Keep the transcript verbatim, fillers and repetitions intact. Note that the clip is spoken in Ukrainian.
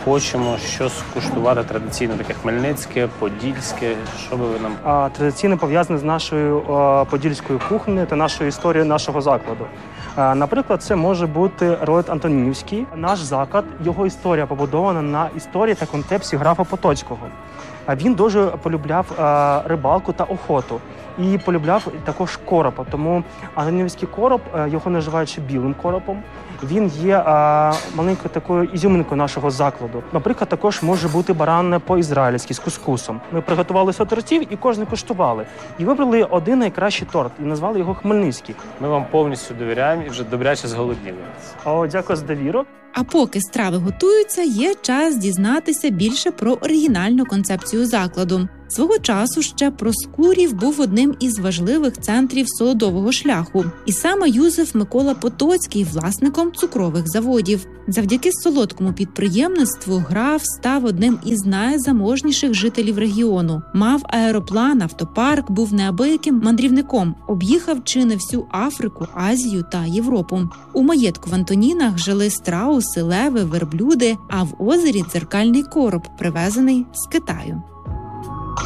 хочемо щось скуштувати традиційно, таке хмельницьке, подільське. Що би ви нам? А, традиційно пов'язане з нашою а, подільською кухнею та нашою історією нашого закладу. А, наприклад, це може бути ролет Антонінівський. Наш заклад, його історія побудована на історії та концепції графа Потоцького. А він дуже полюбляв а, рибалку та охоту. І полюбляв також коропа, тому антонінівський короб, його називають ще білим коропом, він є а, маленькою такою ізюминкою нашого закладу. Наприклад, також може бути баран по-ізраїльськи з кускусом. Ми приготували сто тортів і кожен куштували. І вибрали один найкращий торт і назвали його Хмельницький. Ми вам повністю довіряємо і вже добряче зголодніли. О, дякую за довіру. А поки страви готуються, є час дізнатися більше про оригінальну концепцію закладу. Свого часу ще Проскурів був одним із важливих центрів солодового шляху. І саме Юзеф Микола Потоцький власником цукрових заводів. Завдяки солодкому підприємництву граф став одним із найзаможніших жителів регіону. Мав аероплан, автопарк, був неабияким мандрівником. Об'їхав чи не всю Африку, Азію та Європу. У маєтку в Антонінах жили страуси, леви, верблюди, а в озері дзеркальний короб, привезений з Китаю.